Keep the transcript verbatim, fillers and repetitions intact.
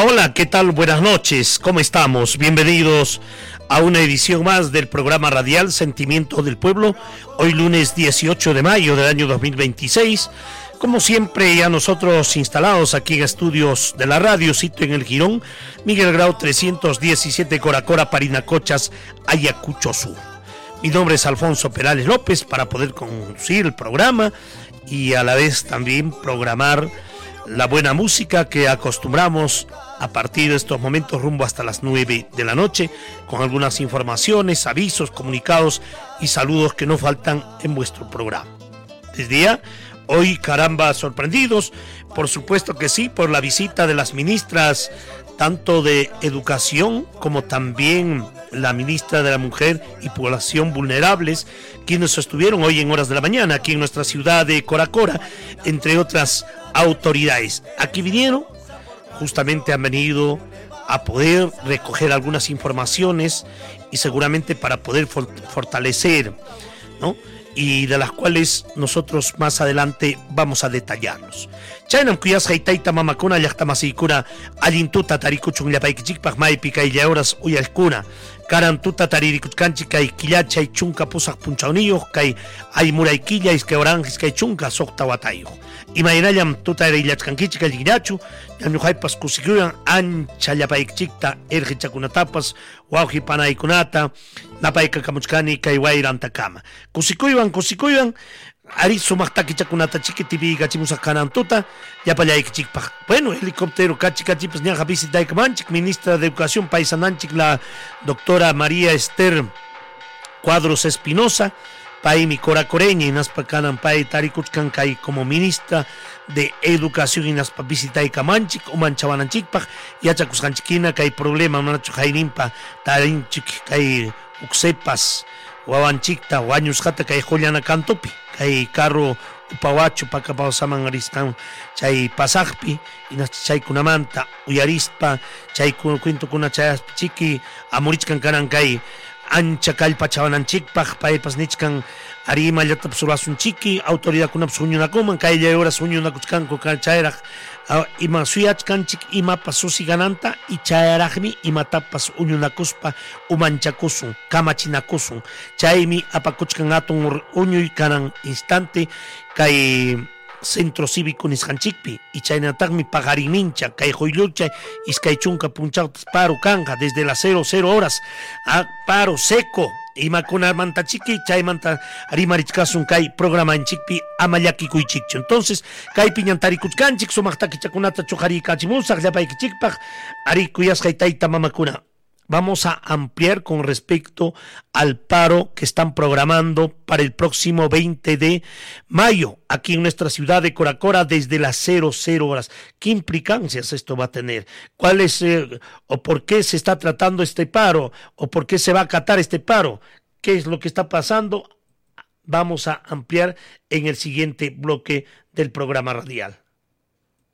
hola, ¿qué tal? Buenas noches, ¿cómo estamos? Bienvenidos a una edición más del programa radial Sentimiento del Pueblo, hoy lunes dieciocho de mayo del año dos mil veintiséis. Como siempre, ya nosotros instalados aquí en estudios de la radio, sitio en el Girón, Miguel Grau trescientos diecisiete, Coracora, Parinacochas, Ayacucho Sur. Mi nombre es Alfonso Perales López, para poder conducir el programa y a la vez también programar la buena música que acostumbramos a partir de estos momentos rumbo hasta las nueve de la noche, con algunas informaciones, avisos, comunicados y saludos que no faltan en vuestro programa. Desde ya, hoy caramba sorprendidos, por supuesto que sí, por la visita de las ministras tanto de Educación como también la ministra de la Mujer y Población Vulnerables, quienes estuvieron hoy en horas de la mañana aquí en nuestra ciudad de Coracora, entre otras autoridades. Aquí vinieron, justamente han venido a poder recoger algunas informaciones y seguramente para poder fortalecer, ¿no?, y de las cuales nosotros más adelante vamos a detallarlos. Chaynam kuyas haytayta mamakuna llaqtamasikuna allintuta tarikuchun llapaykichikpaq maypi kay llawras uyallkuna karantuta taririkuchkanchik kay killachay chunka pusaq punchawniyuq kay aymuraykilla iskay oranjis kay chunka suqta watayuq imaynallam tuta erillachkankichik kay llillachu ñuqaypas kusikuywan ancha llapaykichikta irqichakunatapas wawqi panaykunata napayka kamuchkani kay wayrantakama kusikuywan kusikuywan ari sumaq takichakunata chiquitipi gachimusaq kanantuta yapallaykichikpaq. Bueno, helicóptero kachi kachipas ñaqa visitaykamanchik ministra de Educación paisananchik la doctora María Esther Cuadros Espinosa, paymi coracoreña inaspa kanan pay tarikuchkan kay como ministra de Educación inaspa visitaykamanchik umanchawananchikpaq yachakusqanchikina kay problema manachu hayninpa tarinchik kay uksepas wawanchikta wañusqata kay qullana cantupi kay carro upawachu pakapasaman ariskan chay pasaqpi inas chaykunamanta uyarispa chay cuentukuna chayaspa chiki amurichkan kanan kay ancha kallpachawananchikpaq paypas nichkan ari imallatapas rurasunchiki autoridadkunapas huñunakuman kay llawras huñunakuchkanku chayraq ima suyachkanchik imapas susigananta y chayraqmi imatapas huñunakuspa umanchakusun kamachinakusun chaymi apakuchkan atun huñuy kanan instante kay centro cívico nisqanchikpi y chaynataqmi paqarinincha kay quyllurchay iskay chunka punchawtas paro kanja desde las cero cero horas a paro seco imakunamanta chiki chaymanta rimarichkasun kay programanchikpi ama llakikuychikchu. Entonces kaypi ñantarikuchkanchik sumaq takichakunata chuqariykachimusaq llapaykichikpaq ari kuyasqay tayta mamakuna. Vamos a ampliar con respecto al paro que están programando para el próximo veinte de mayo aquí en nuestra ciudad de Coracora desde las cero cero horas. ¿Qué implicancias esto va a tener? ¿Cuál es eh, o por qué se está tratando este paro? ¿O por qué se va a acatar este paro? ¿Qué es lo que está pasando? Vamos a ampliar en el siguiente bloque del programa radial.